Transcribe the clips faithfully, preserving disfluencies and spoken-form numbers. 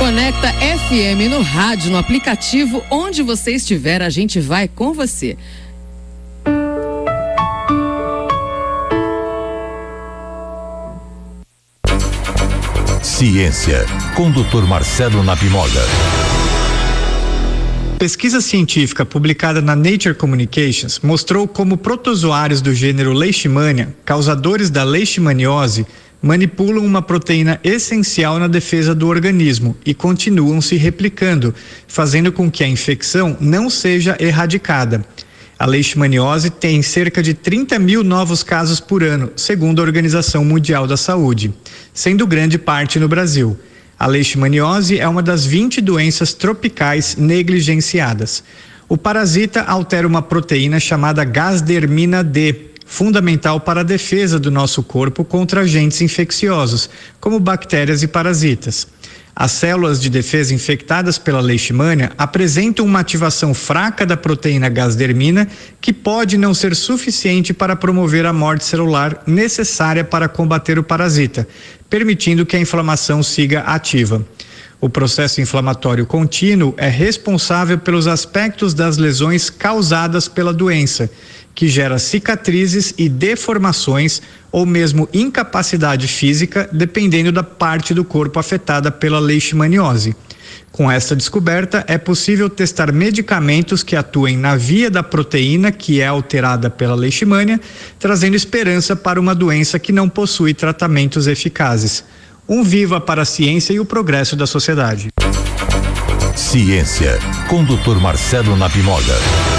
Conecta F M no rádio, no aplicativo, onde você estiver, a gente vai com você. Ciência, com doutor Marcelo Nabimoga. Pesquisa científica publicada na Nature Communications mostrou como protozoários do gênero Leishmania, causadores da leishmaniose, manipulam uma proteína essencial na defesa do organismo e continuam se replicando, fazendo com que a infecção não seja erradicada. A leishmaniose tem cerca de trinta mil novos casos por ano, segundo a Organização Mundial da Saúde, sendo grande parte no Brasil. A leishmaniose é uma das vinte doenças tropicais negligenciadas. O parasita altera uma proteína chamada Gasdermina D, fundamental para a defesa do nosso corpo contra agentes infecciosos, como bactérias e parasitas. As células de defesa infectadas pela leishmania apresentam uma ativação fraca da proteína Gasdermina, que pode não ser suficiente para promover a morte celular necessária para combater o parasita, permitindo que a inflamação siga ativa. O processo inflamatório contínuo é responsável pelos aspectos das lesões causadas pela doença, que gera cicatrizes e deformações ou mesmo incapacidade física, dependendo da parte do corpo afetada pela leishmaniose. Com essa descoberta, é possível testar medicamentos que atuem na via da proteína que é alterada pela leishmania, trazendo esperança para uma doença que não possui tratamentos eficazes. Um viva para a ciência e o progresso da sociedade. Ciência, com doutor Marcelo Nabimoga.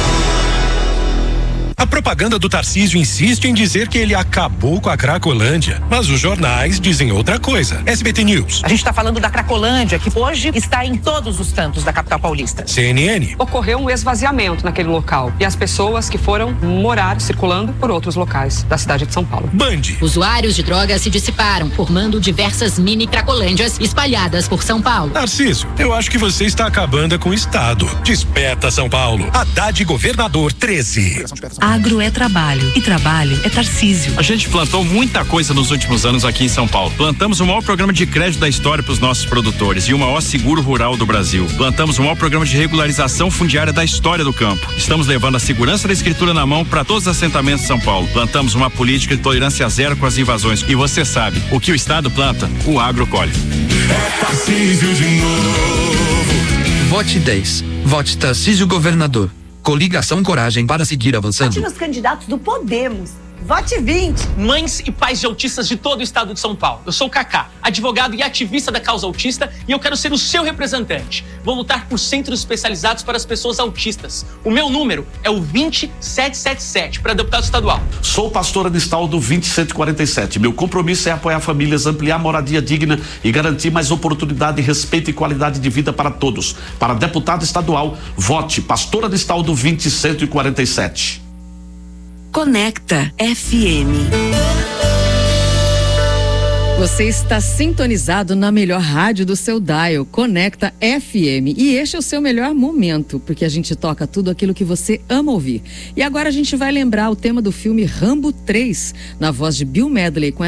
A propaganda do Tarcísio insiste em dizer que ele acabou com a Cracolândia, mas os jornais dizem outra coisa. S B T News. A gente está falando da Cracolândia, que hoje está em todos os cantos da capital paulista. C N N. Ocorreu um esvaziamento naquele local e as pessoas que foram morar circulando por outros locais da cidade de São Paulo. Band. Usuários de drogas se dissiparam, formando diversas mini Cracolândias espalhadas por São Paulo. Tarcísio, eu acho que você está acabando com o Estado. Desperta, São Paulo. Haddad Governador treze. Agro é trabalho e trabalho é Tarcísio. A gente plantou muita coisa nos últimos anos aqui em São Paulo. Plantamos o maior programa de crédito da história para os nossos produtores e o maior seguro rural do Brasil. Plantamos o maior programa de regularização fundiária da história do campo. Estamos levando a segurança da escritura na mão para todos os assentamentos de São Paulo. Plantamos uma política de tolerância zero com as invasões. E você sabe, o que o Estado planta, o agro colhe. É Tarcísio de novo. Vote dez. Vote Tarcísio Governador. Coligação Coragem para seguir avançando. Vote nos candidatos do Podemos. Vote vinte. Mães e pais de autistas de todo o estado de São Paulo. Eu sou o Kaká, advogado e ativista da causa autista, e eu quero ser o seu representante. Vou lutar por centros especializados para as pessoas autistas. O meu número é o vinte sete sete sete para deputado estadual. Sou pastor anistal do vinte cento e quarenta e sete. Meu compromisso é apoiar famílias, ampliar moradia digna e garantir mais oportunidade, respeito e qualidade de vida para todos. Para deputado estadual, vote pastor anistal do vinte cento e quarenta e sete. Conecta F M. Você está sintonizado na melhor rádio do seu dial, Conecta F M. E este é o seu melhor momento, porque a gente toca tudo aquilo que você ama ouvir. E agora a gente vai lembrar o tema do filme Rambo três, na voz de Bill Medley, com